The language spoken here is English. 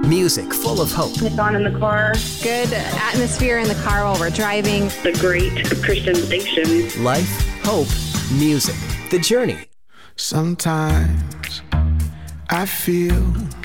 Music full of hope. It's on in the car. Good atmosphere in the car while we're driving. The great Christian station. Life, hope, music. The Journey. Sometimes I feel